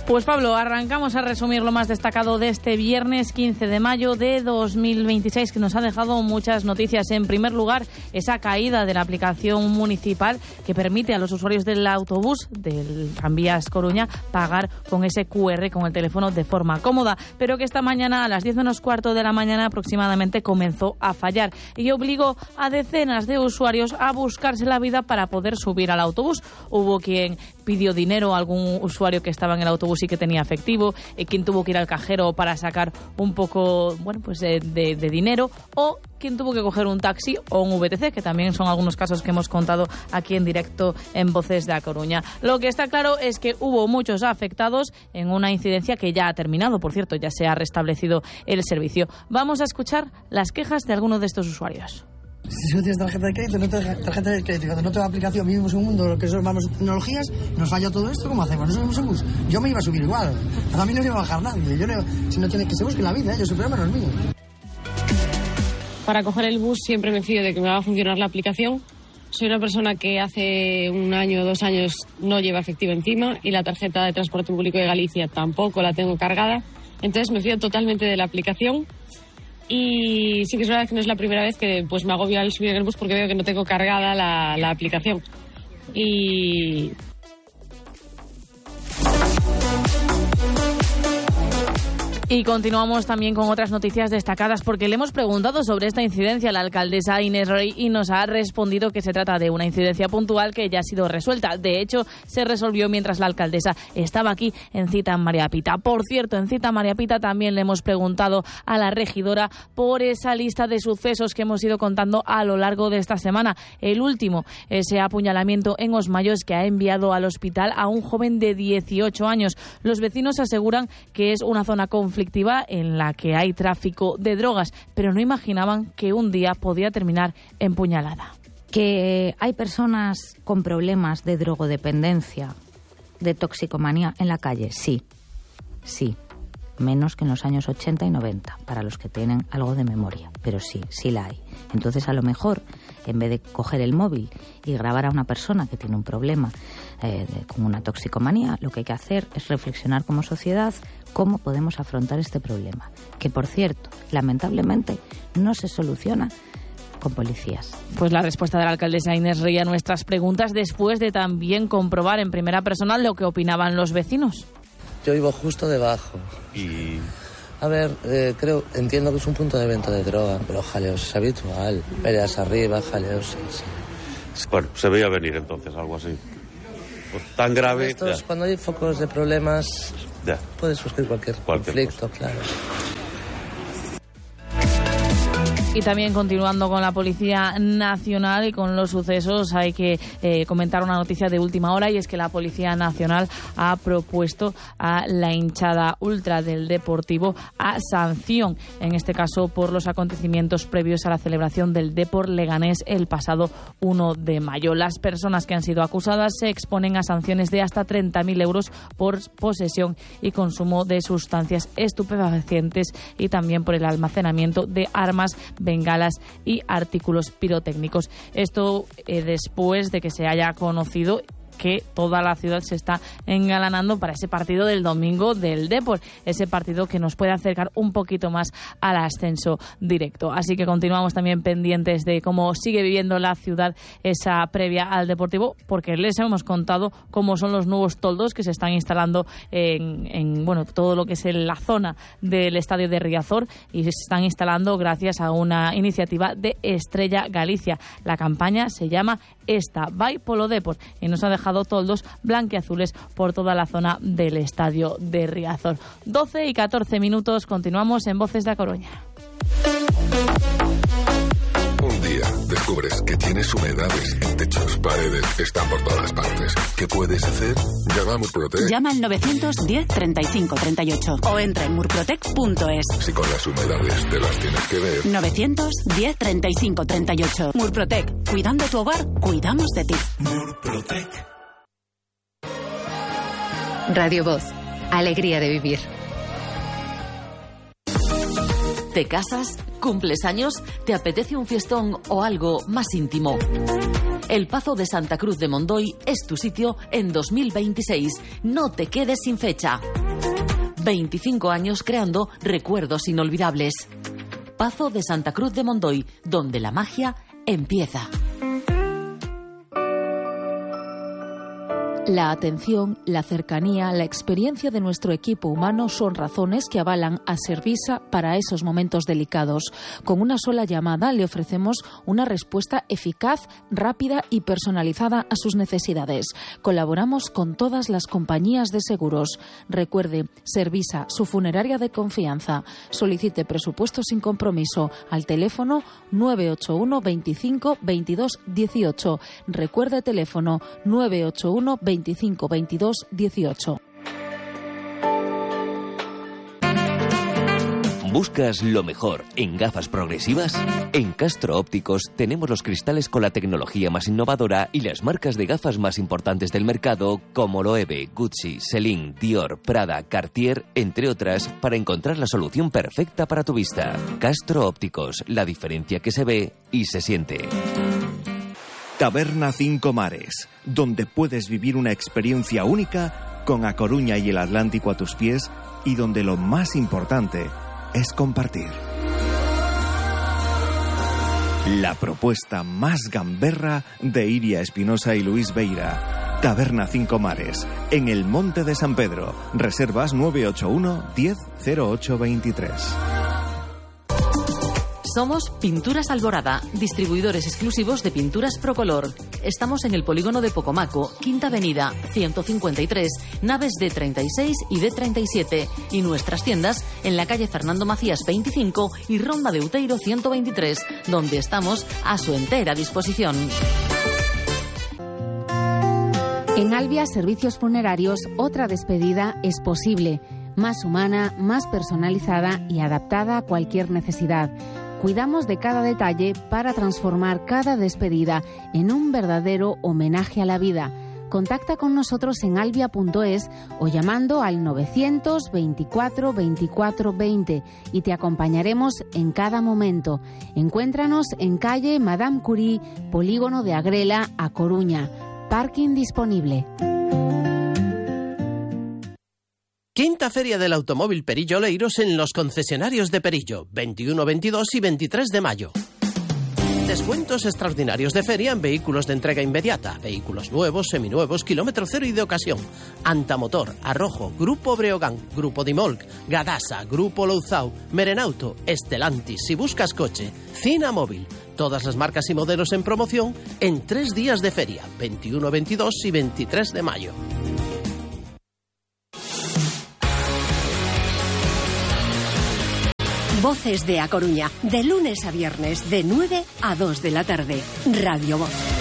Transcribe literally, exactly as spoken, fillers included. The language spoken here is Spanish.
Pues Pablo, arrancamos a resumir lo más destacado de este viernes quince de mayo de dos mil veintiséis, que nos ha dejado muchas noticias. En primer lugar, esa caída de la aplicación municipal que permite a los usuarios del autobús del Tranvías Coruña pagar con ese cu erre con el teléfono de forma cómoda, pero que esta mañana a las diez menos cuarto de la mañana aproximadamente comenzó a fallar y obligó a decenas de usuarios a buscarse la vida para poder subir al autobús. Hubo quien pidió dinero a algún usuario que estaba en el autobús y que tenía efectivo, eh, quien tuvo que ir al cajero para sacar un poco, bueno, pues eh, de, de dinero, o quien tuvo que coger un taxi o un ve te ce, que también son algunos casos que hemos contado aquí en directo en Voces de A Coruña. Lo que está claro es que hubo muchos afectados en una incidencia que ya ha terminado. Por cierto, ya se ha restablecido el servicio. Vamos a escuchar las quejas de algunos de estos usuarios. Si no tienes tarjeta de crédito, no tienes tarjeta de crédito, cuando no tengo aplicación, vivimos en un mundo que son vamos tecnologías, nos falla todo esto, ¿cómo hacemos? No subimos en bus. Yo me iba a subir igual, a mí no me iba a bajar nadie. Yo no, si no tiene que se busque la vida, ¿eh? Yo su problema no es mío. Para coger el bus siempre me fío de que me va a funcionar la aplicación. Soy una persona que hace un año o dos años no lleva efectivo encima y la tarjeta de transporte público de Galicia tampoco la tengo cargada. Entonces me fío totalmente de la aplicación. Y sí que es verdad que no es la primera vez que pues me agobio al subir en el bus porque veo que no tengo cargada la, la aplicación. Y... Y continuamos también con otras noticias destacadas porque le hemos preguntado sobre esta incidencia a la alcaldesa Inés Rey y nos ha respondido que se trata de una incidencia puntual que ya ha sido resuelta. De hecho, se resolvió mientras la alcaldesa estaba aquí en Cita María Pita. Por cierto, en Cita María Pita también le hemos preguntado a la regidora por esa lista de sucesos que hemos ido contando a lo largo de esta semana. El último, ese apuñalamiento en Os Mayos que ha enviado al hospital a un joven de dieciocho años. Los vecinos aseguran que es una zona conflictiva en la que hay tráfico de drogas, pero no imaginaban que un día podía terminar en puñalada. Que hay personas con problemas de drogodependencia, de toxicomanía en la calle, sí, sí, menos que en los años ochenta y noventa, para los que tienen algo de memoria, pero sí, sí la hay. Entonces, a lo mejor, en vez de coger el móvil y grabar a una persona que tiene un problema eh, de, con una toxicomanía, lo que hay que hacer es reflexionar como sociedad cómo podemos afrontar este problema, que, por cierto, lamentablemente no se soluciona con policías. Pues la respuesta de la alcaldesa Inés Rey a nuestras preguntas, después de también comprobar en primera persona lo que opinaban los vecinos. Yo vivo justo debajo. Y... A ver, eh, creo, entiendo que es un punto de venta de droga, pero jaleos es habitual. Peleas arriba, jaleos, sí, sí. Bueno, se veía venir entonces algo así. Pues tan grave... Estos, cuando hay focos de problemas, ya. Puedes surgir cualquier, cualquier conflicto, cosa. Claro. Y también continuando con la Policía Nacional y con los sucesos, hay que eh, comentar una noticia de última hora, y es que la Policía Nacional ha propuesto a la hinchada ultra del Deportivo a sanción, en este caso por los acontecimientos previos a la celebración del Depor Leganés el pasado uno de mayo. Las personas que han sido acusadas se exponen a sanciones de hasta treinta mil euros por posesión y consumo de sustancias estupefacientes y también por el almacenamiento de armas, bengalas y artículos pirotécnicos. Esto eh, después de que se haya conocido que toda la ciudad se está engalanando para ese partido del domingo del Depor, ese partido que nos puede acercar un poquito más al ascenso directo. Así que continuamos también pendientes de cómo sigue viviendo la ciudad esa previa al Deportivo, porque les hemos contado cómo son los nuevos toldos que se están instalando en, en bueno, todo lo que es en la zona del estadio de Riazor, y se están instalando gracias a una iniciativa de Estrella Galicia. La campaña se llama Esta by Polo Depor y nos ha dejado toldos blanquiazules por toda la zona del estadio de Riazor. doce y catorce minutos, continuamos en Voces de A Coruña. Un día descubres que tienes humedades en techos, paredes, están por todas partes. ¿Qué puedes hacer? Llama a Murprotec. Llama al novecientos diez treinta y cinco treinta y ocho o entra en murprotec punto es. Si con las humedades te las tienes que ver. novecientos diez treinta y cinco treinta y ocho. Murprotec. Cuidando tu hogar, cuidamos de ti. Murprotec. Radio Voz. Alegría de vivir. ¿Te casas? ¿Cumples años? ¿Te apetece un fiestón o algo más íntimo? El Pazo de Santa Cruz de Mondoy es tu sitio en dos mil veintiséis. No te quedes sin fecha. veinticinco años creando recuerdos inolvidables. Pazo de Santa Cruz de Mondoy, donde la magia empieza. La atención, la cercanía, la experiencia de nuestro equipo humano son razones que avalan a Servisa para esos momentos delicados. Con una sola llamada le ofrecemos una respuesta eficaz, rápida y personalizada a sus necesidades. Colaboramos con todas las compañías de seguros. Recuerde, Servisa, su funeraria de confianza. Solicite presupuesto sin compromiso al teléfono nueve ocho uno veinticinco veintidós dieciocho. Recuerde teléfono nueve ocho uno veinticinco veintidós dieciocho. ¿Buscas lo mejor en gafas progresivas? En Castro Ópticos tenemos los cristales con la tecnología más innovadora y las marcas de gafas más importantes del mercado como Loewe, Gucci, Celine, Dior, Prada, Cartier, entre otras, para encontrar la solución perfecta para tu vista. Castro Ópticos, la diferencia que se ve y se siente. Taberna Cinco Mares, donde puedes vivir una experiencia única con A Coruña y el Atlántico a tus pies y donde lo más importante es compartir. La propuesta más gamberra de Iria Espinosa y Luis Beira. Taberna Cinco Mares, en el Monte de San Pedro. Reservas nueve ocho uno diez cero ocho veintitrés. Somos Pinturas Alborada, distribuidores exclusivos de pinturas Procolor. Estamos en el polígono de Pocomaco, Quinta Avenida, ciento cincuenta y tres, naves D treinta y seis y D treinta y siete. Y nuestras tiendas en la calle Fernando Macías veinticinco y Ronda de Uteiro ciento veintitrés, donde estamos a su entera disposición. En Albia Servicios Funerarios, otra despedida es posible. Más humana, más personalizada y adaptada a cualquier necesidad. Cuidamos de cada detalle para transformar cada despedida en un verdadero homenaje a la vida. Contacta con nosotros en albia punto es o llamando al novecientos veinticuatro veinticuatro veinte y te acompañaremos en cada momento. Encuéntranos en calle Madame Curie, Polígono de Agrela, A Coruña. Parking disponible. Quinta Feria del Automóvil Perillo Oleiros en los concesionarios de Perillo, veintiuno, veintidós y veintitrés de mayo. Descuentos extraordinarios de feria en vehículos de entrega inmediata, vehículos nuevos, seminuevos, kilómetro cero y de ocasión. Antamotor, Arrojo, Grupo Breogán, Grupo Dimolc, Gadasa, Grupo Louzao, Merenauto, Estelantis, si buscas coche, Cina Móvil. Todas las marcas y modelos en promoción en tres días de feria, veintiuno, veintidós y veintitrés de mayo. Voces de A Coruña, de lunes a viernes, de nueve a dos de la tarde. Radio Voz.